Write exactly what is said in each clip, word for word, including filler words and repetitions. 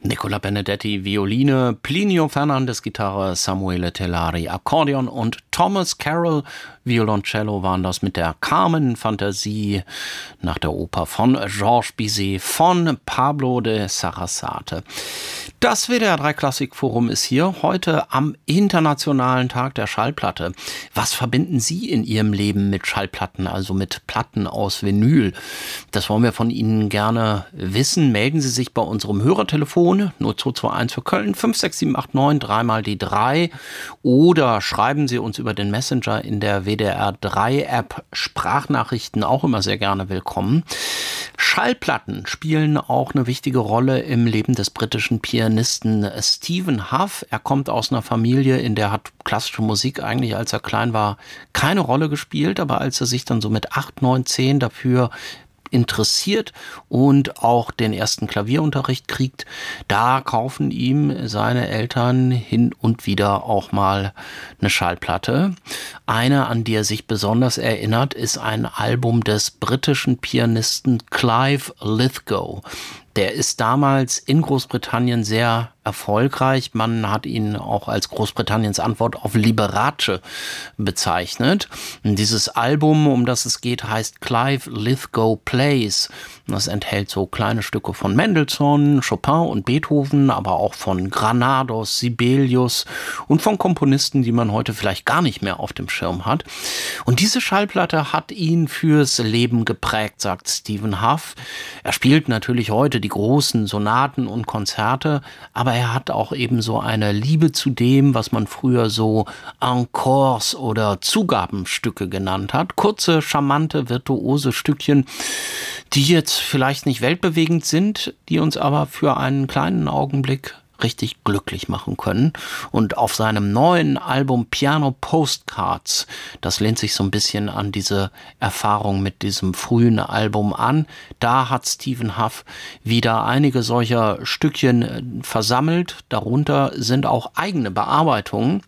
Nicola Benedetti, Violine, Plinio Fernandes, Gitarre, Samuele Tellari, Akkordeon und Thomas Carroll, Violoncello waren das mit der Carmen-Fantasie nach der Oper von Georges Bizet von Pablo de Sarasate. Das W D R drei Klassikforum ist hier heute am Internationalen Tag der Schallplatte. Was verbinden Sie in Ihrem Leben mit Schallplatten, also mit Platten aus Vinyl? Das wollen wir von Ihnen gerne wissen. Melden Sie sich bei unserem Hörertelefon null zwei zwei eins für Köln fünf sechs sieben acht neun dreimal die drei oder schreiben Sie uns über den Messenger in der W D R drei App. Sprachnachrichten auch immer sehr gerne willkommen. Schallplatten spielen auch eine wichtige Rolle im Leben des britischen Pianisten Stephen Hough. Er kommt aus einer Familie, in der hat klassische Musik eigentlich, als er klein war, keine Rolle gespielt, aber als er sich dann so mit acht, neun, zehn dafür interessiert und auch den ersten Klavierunterricht kriegt, da kaufen ihm seine Eltern hin und wieder auch mal eine Schallplatte. Eine, an die er sich besonders erinnert, ist ein Album des britischen Pianisten Clive Lithgow. Der ist damals in Großbritannien sehr erfolgreich. Man hat ihn auch als Großbritanniens Antwort auf Liberace bezeichnet. Und dieses Album, um das es geht, heißt Clive Lithgow Plays. Das enthält so kleine Stücke von Mendelssohn, Chopin und Beethoven, aber auch von Granados, Sibelius und von Komponisten, die man heute vielleicht gar nicht mehr auf dem Schirm hat. Und diese Schallplatte hat ihn fürs Leben geprägt, sagt Stephen Hough. Er spielt natürlich heute die großen Sonaten und Konzerte, aber er hat auch eben so eine Liebe zu dem, was man früher so Encores oder Zugabenstücke genannt hat. Kurze, charmante, virtuose Stückchen, die jetzt vielleicht nicht weltbewegend sind, die uns aber für einen kleinen Augenblick richtig glücklich machen können. Und auf seinem neuen Album Piano Postcards, das lehnt sich so ein bisschen an diese Erfahrung mit diesem frühen Album an, da hat Stephen Hough wieder einige solcher Stückchen versammelt. Darunter sind auch eigene Bearbeitungen,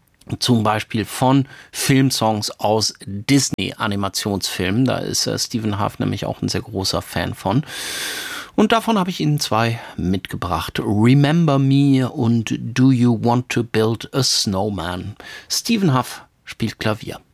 zum Beispiel von Filmsongs aus Disney-Animationsfilmen. Da ist äh, Stephen Hough nämlich auch ein sehr großer Fan von. Und davon habe ich Ihnen zwei mitgebracht. Remember Me und Do You Want to Build a Snowman? Stephen Hough spielt Klavier.